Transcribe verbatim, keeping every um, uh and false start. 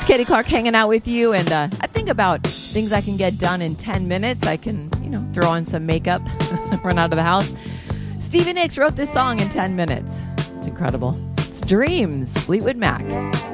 Katie Clark hanging out with you, and uh, I think about things I can get done in ten minutes. I can, you know, throw on some makeup, run out of the house. Stevie Nicks wrote this song in ten minutes. It's incredible. It's Dreams, Fleetwood Mac.